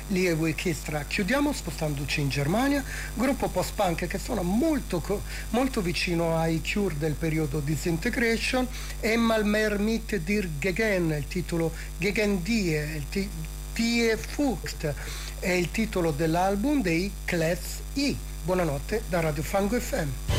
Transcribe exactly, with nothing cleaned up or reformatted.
Lie Orchestra. Chiudiamo spostandoci in Germania, gruppo post-punk che suona molto, molto vicino ai Cure del periodo Disintegration. Einmal mehr mit dir gegen, il titolo Gegen die, il ti, Die Furcht è il titolo dell'album dei Class I. Buonanotte da Radio Fango F M.